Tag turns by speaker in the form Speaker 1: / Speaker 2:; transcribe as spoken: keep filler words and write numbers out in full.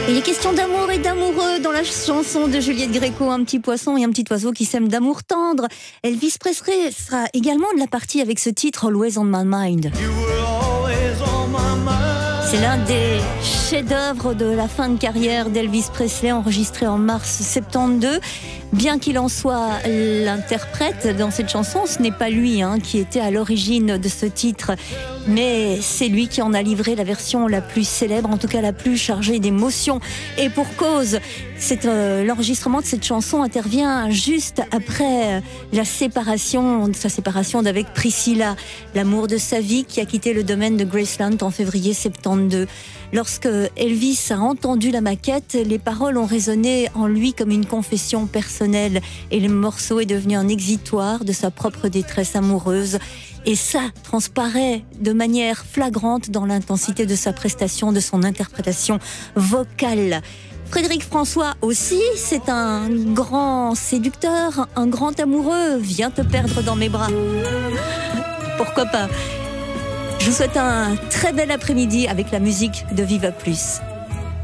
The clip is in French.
Speaker 1: Il est question d'amour et d'amoureux dans la chanson de Juliette Gréco, un petit poisson et un petit oiseau qui s'aiment d'amour tendre. Elvis Presley sera également de la partie avec ce titre Always on my mind. C'est l'un des chefs-d'œuvre de la fin de carrière d'Elvis Presley, enregistré en mars soixante-douze. Bien qu'il en soit l'interprète dans cette chanson, ce n'est pas lui hein, qui était à l'origine de ce titre, mais c'est lui qui en a livré la version la plus célèbre, en tout cas la plus chargée d'émotions. Et pour cause, c'est, euh, l'enregistrement de cette chanson intervient juste après la séparation, sa séparation d'avec Priscilla, l'amour de sa vie, qui a quitté le domaine de Graceland en février soixante-douze. Lorsque Elvis a entendu la maquette, les paroles ont résonné en lui comme une confession personnelle et le morceau est devenu un exitoire de sa propre détresse amoureuse. Et ça transparaît de manière flagrante dans l'intensité de sa prestation, de son interprétation vocale. Frédéric François aussi, c'est un grand séducteur, un grand amoureux. Viens te perdre dans mes bras. Pourquoi pas ? Je vous souhaite un très bel après-midi avec la musique de Viva Plus.